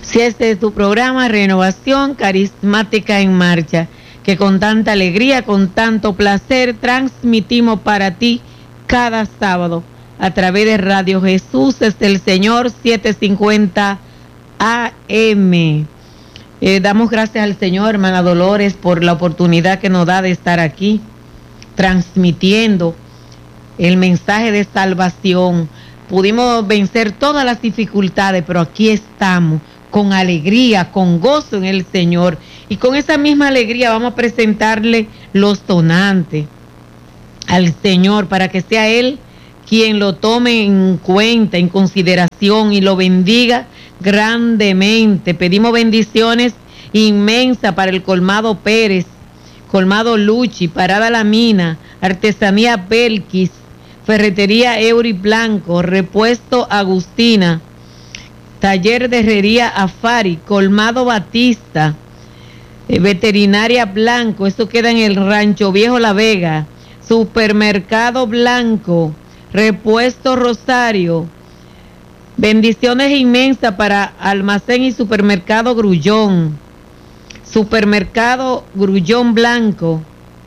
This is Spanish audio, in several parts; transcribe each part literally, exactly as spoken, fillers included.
Si este es tu programa, Renovación Carismática en Marcha, que con tanta alegría, con tanto placer, transmitimos para ti cada sábado a través de Radio Jesús es el Señor setecientos cincuenta A M. Eh, damos gracias al Señor, hermana Dolores, por la oportunidad que nos da de estar aquí transmitiendo el mensaje de salvación. Pudimos vencer todas las dificultades, pero aquí estamos con alegría, con gozo en el Señor. Y con esa misma alegría vamos a presentarle los donantes al Señor para que sea Él quien lo tome en cuenta, en consideración y lo bendiga grandemente. Pedimos bendiciones inmensas para el Colmado Pérez, Colmado Luchi, Parada La Mina, Artesanía Belkis, Ferretería Eury Blanco, Repuesto Agustina, Taller de Herrería Afari, Colmado Batista, eh, Veterinaria Blanco, esto queda en el Rancho Viejo La Vega, Supermercado Blanco, Repuesto Rosario, bendiciones inmensas para Almacén y Supermercado Grullón, Supermercado Grullón Blanco,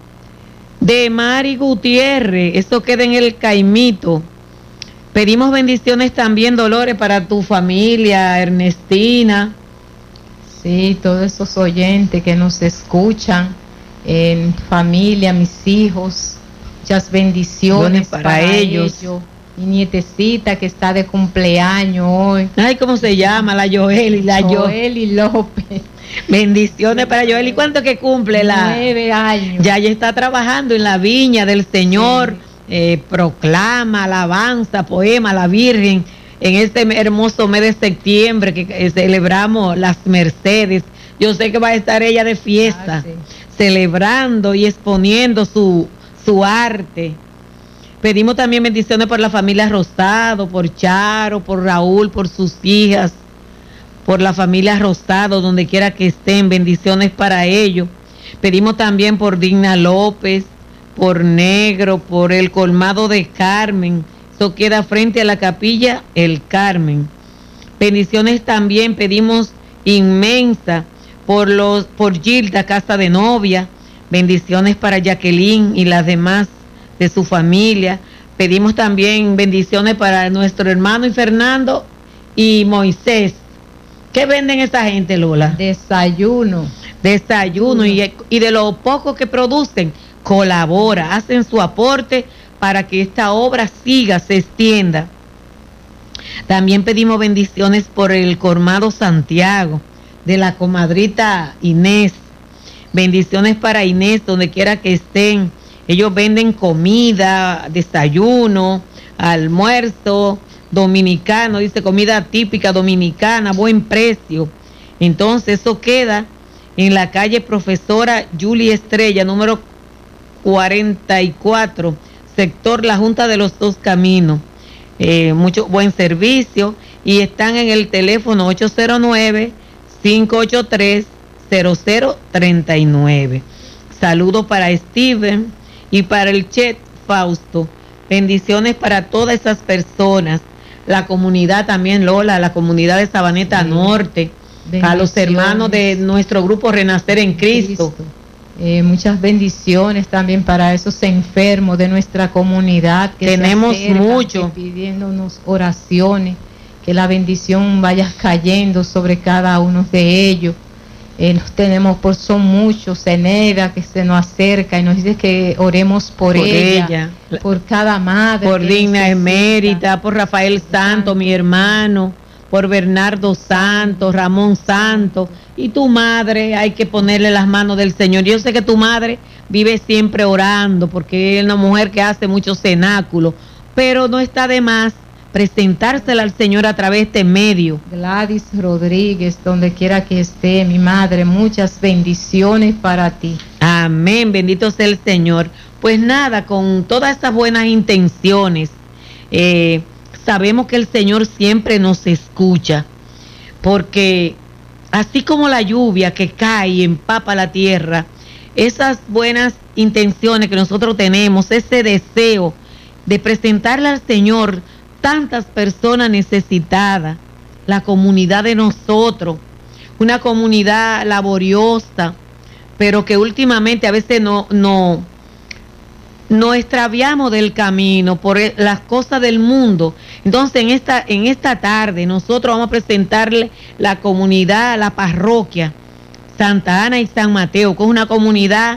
de Mari Gutiérrez, esto queda en el Caimito. Pedimos bendiciones también, Dolores, para tu familia, Ernestina. Sí, todos esos oyentes que nos escuchan, en familia, mis hijos, muchas bendiciones para, para ellos. ellos. Mi nietecita que está de cumpleaños hoy. Ay, ¿cómo se llama? La Joeli, la Joeli López. Bendiciones para Joel. ¿Y cuánto que cumple la? Nueve años. Ya ella está trabajando en la viña del Señor, sí. eh, proclama, alabanza, poema a la Virgen en este hermoso mes de septiembre que eh, celebramos las Mercedes. Yo sé que va a estar ella de fiesta, ah, sí. celebrando y exponiendo su, su arte. Pedimos también bendiciones por la familia Rosado, por Charo, por Raúl, por sus hijas, por la familia Rosado, donde quiera que estén, bendiciones para ellos. Pedimos también por Digna López, por Negro, por el Colmado de Carmen, eso queda frente a la capilla El Carmen. Bendiciones también pedimos inmensa por los, por Gilda, Casa de Novia, bendiciones para Jacqueline y las demás de su familia. Pedimos también bendiciones para nuestro hermano y Fernando y Moisés. ¿Qué venden esa gente, Lola? Desayuno. Desayuno. Y, y de lo poco que producen, colabora, hacen su aporte para que esta obra siga, se extienda. También pedimos bendiciones por el Colmado Santiago, de la comadrita Inés. Bendiciones para Inés, donde quiera que estén. Ellos venden comida, desayuno, almuerzo dominicano, dice comida típica dominicana, buen precio. Entonces eso queda en la calle Profesora Julie Estrella, número cuarenta y cuatro, sector La Junta de los Dos Caminos. Eh, mucho buen servicio y están en el teléfono ocho cero nueve, cinco ocho tres, cero cero tres nueve. Saludos para Steven y para el Chet Fausto. Bendiciones para todas esas personas. La comunidad también, Lola, la comunidad de Sabaneta sí. Norte, a los hermanos de nuestro grupo Renacer en Cristo. Cristo. Eh, muchas bendiciones también para esos enfermos de nuestra comunidad que tenemos mucho pidiéndonos oraciones, que la bendición vaya cayendo sobre cada uno de ellos. Eh, nos tenemos por son muchos, Ceneda que se nos acerca y nos dice que oremos por, por ella, ella, por cada madre, por Digna Emérita, por Rafael Santo, Santo, mi hermano, por Bernardo Santos, Ramón Santos y tu madre. Hay que ponerle las manos del Señor. Yo sé que tu madre vive siempre orando porque es una mujer que hace mucho cenáculo, pero no está de más presentársela al Señor a través de este medio. Gladys Rodríguez, donde quiera que esté, mi madre, muchas bendiciones para ti. Amén, bendito sea el Señor. Pues nada, con todas estas buenas intenciones, eh, sabemos que el Señor siempre nos escucha, porque así como la lluvia que cae y empapa la tierra, esas buenas intenciones que nosotros tenemos, ese deseo de presentarle al Señor tantas personas necesitadas, la comunidad de nosotros, una comunidad laboriosa, pero que últimamente a veces no, no, no extraviamos del camino por las cosas del mundo. Entonces en esta, en esta tarde nosotros vamos a presentarle la comunidad, la parroquia Santa Ana y San Mateo, que es una comunidad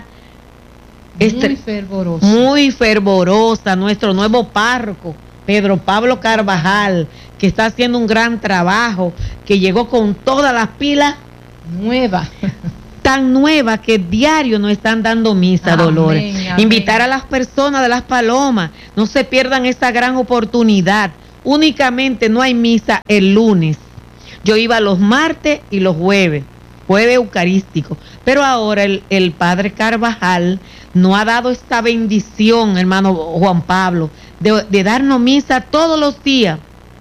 muy fervorosa. Muy fervorosa, nuestro nuevo párroco, Pedro Pablo Carvajal, que está haciendo un gran trabajo, que llegó con todas las pilas nuevas. Tan nueva que diario nos están dando misa, amén, Dolores. Amén. Invitar a las personas de Las Palomas, no se pierdan esta gran oportunidad. Únicamente no hay misa el lunes. Yo iba los martes y los jueves, jueves eucarístico. Pero ahora el, el padre Carvajal nos ha dado esta bendición, hermano Juan Pablo, de, de darnos misa todos los días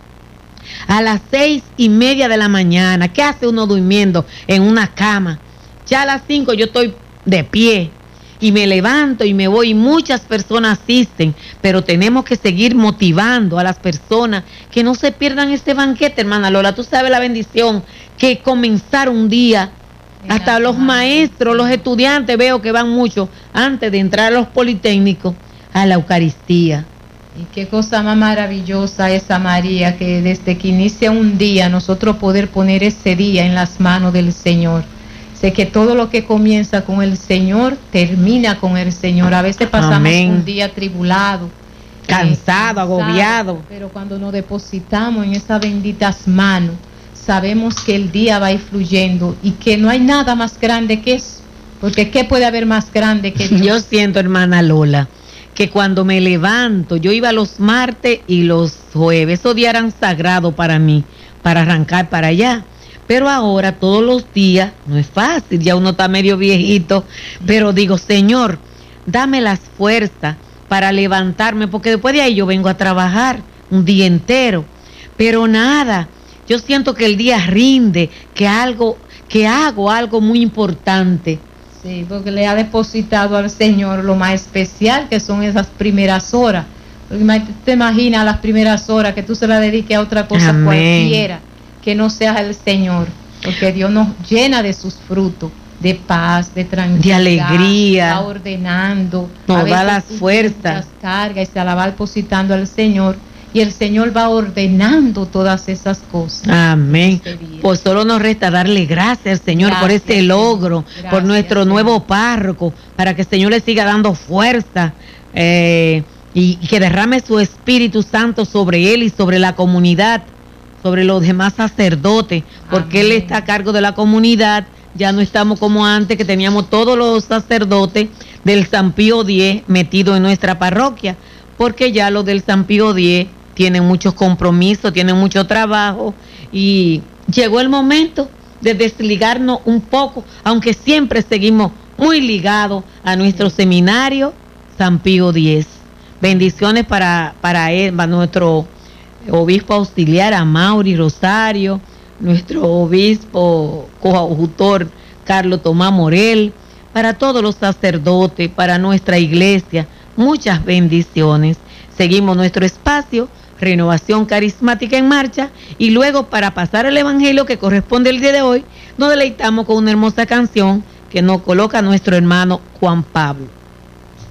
a las seis y media de la mañana. ¿Qué hace uno durmiendo en una cama? Ya a las cinco yo estoy de pie y me levanto y me voy, y muchas personas asisten, pero tenemos que seguir motivando a las personas que no se pierdan este banquete, hermana Lola. Tú sabes la bendición que comenzar un día, hasta los maestros, los estudiantes, veo que van mucho antes de entrar a los politécnicos a la Eucaristía. Y qué cosa más maravillosa esa, María, que desde que inicia un día nosotros poder poner ese día en las manos del Señor. Sé que todo lo que comienza con el Señor termina con el Señor. A veces pasamos amén, un día tribulado, cansado, eh, cansado, agobiado, pero cuando nos depositamos en esas benditas manos, sabemos que el día va a ir fluyendo y que no hay nada más grande que eso, porque ¿qué puede haber más grande que Dios? Yo siento, hermana Lola, que cuando me levanto, yo iba los martes y los jueves, esos días eran sagrados para mí, para arrancar para allá. Pero ahora todos los días, no es fácil, ya uno está medio viejito, pero digo, Señor, dame las fuerzas para levantarme, porque después de ahí yo vengo a trabajar un día entero, pero nada, yo siento que el día rinde, que algo, que hago algo muy importante. Sí, porque le ha depositado al Señor lo más especial, que son esas primeras horas. Porque te imaginas las primeras horas que tú se las dediques a otra cosa amén, cualquiera, que no sea el Señor, porque Dios nos llena de sus frutos, de paz, de tranquilidad, de alegría, está ordenando, nos da las fuerzas, carga y se la va depositando al Señor, y el Señor va ordenando todas esas cosas. Amén. Pues solo nos resta darle gracias al Señor gracias, por este logro, gracias, por nuestro Señor. Nuevo párroco, para que el Señor le siga dando fuerza eh, y, y que derrame su Espíritu Santo sobre él y sobre la comunidad, sobre los demás sacerdotes, porque amén, él está a cargo de la comunidad. Ya no estamos como antes, que teníamos todos los sacerdotes del San Pío X metidos en nuestra parroquia, porque ya los del San Pío X tienen muchos compromisos, tienen mucho trabajo, y llegó el momento de desligarnos un poco, aunque siempre seguimos muy ligados a nuestro seminario San Pío X. Bendiciones para, para él, para nuestro obispo auxiliar Amaury Rosario, nuestro obispo coadjutor Carlos Tomás Morel, para todos los sacerdotes, para nuestra iglesia, muchas bendiciones. Seguimos nuestro espacio, Renovación Carismática en Marcha, y luego, para pasar el evangelio que corresponde el día de hoy, nos deleitamos con una hermosa canción que nos coloca nuestro hermano Juan Pablo.